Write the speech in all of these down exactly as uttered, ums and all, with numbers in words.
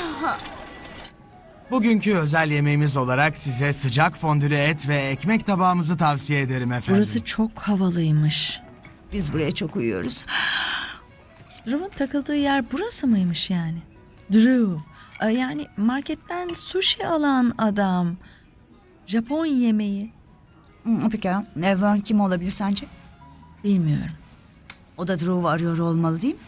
Bugünkü özel yemeğimiz olarak size sıcak fondülü et ve ekmek tabağımızı tavsiye ederim efendim. Burası çok havalıymış. Biz buraya çok uyuyoruz. Drew'un takıldığı yer burası mıymış yani? Drew, e, yani marketten sushi alan adam. Japon yemeği. Hmm, Peki ya, Vern kim olabilir sence? Bilmiyorum. O da Drew'u arıyor olmalı değil mi?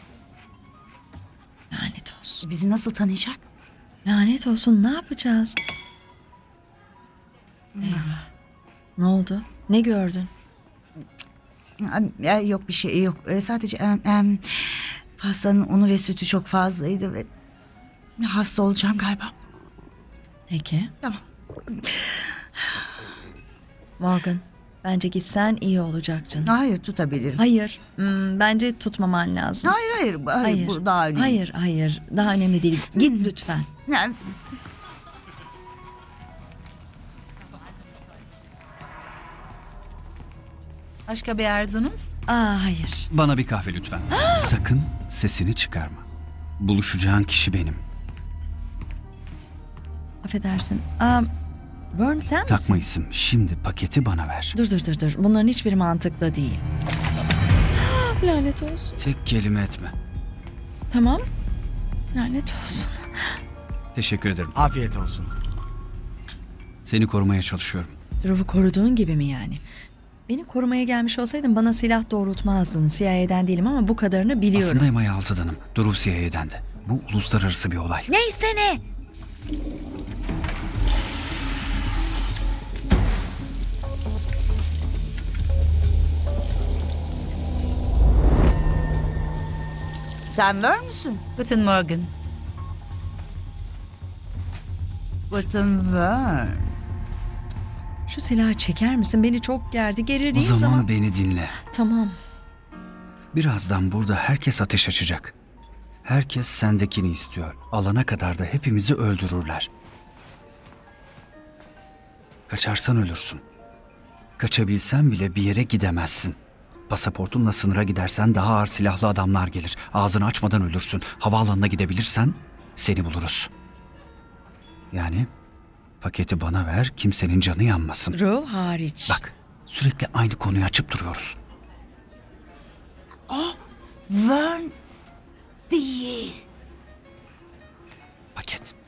Lanet olsun. Bizi nasıl tanıyacak? Lanet olsun, ne yapacağız? Eyvah. Ne oldu? Ne gördün? Ya, yok bir şey yok. Ee, Sadece em, em, pastanın unu ve sütü çok fazlaydı ve hasta olacağım galiba. Peki. Tamam. Morgan, bence gitsen iyi olacak canım. Hayır, tutabilirim. Hayır, hmm, bence tutmaman lazım. Hayır, hayır, hayır, Hayır, bu daha önemli. hayır, hayır. Daha önemli değil. Git lütfen. Ya, Başka bir arzunuz? Aa, hayır. Bana bir kahve lütfen. Sakın sesini çıkarma. Buluşacağın kişi benim. Affedersin. Aa, Vern sen misin? Takma isim. Şimdi paketi bana ver. Dur dur dur dur. Bunların hiçbiri mantıklı değil. Lanet olsun. Tek kelime etme. Tamam. Lanet olsun. Teşekkür ederim. Afiyet olsun. Seni korumaya çalışıyorum. Drew'u koruduğun gibi mi yani? Beni korumaya gelmiş olsaydın bana silah doğrultmazdın. C I A'den değilim ama bu kadarını biliyorum. Aslında M I altıdanım. Durum C I A'den de. Bu uluslararası bir olay. Neyse ne? sen Vern müsün? Guten Morgen. Guten Vern. Şu silahı çeker misin? Beni çok gerdi. O Gerildiğim zaman, zaman... beni dinle. Tamam. Birazdan burada herkes ateş açacak. Herkes sendekini istiyor. Alana kadar da hepimizi öldürürler. Kaçarsan ölürsün. Kaçabilsen bile bir yere gidemezsin. Pasaportunla sınıra gidersen daha ağır silahlı adamlar gelir. Ağzını açmadan ölürsün. Havaalanına gidebilirsen seni buluruz. Yani paketi bana ver, kimsenin canı yanmasın. Drew hariç. Bak, sürekli aynı konuyu açıp duruyoruz. Vern değil. Paket.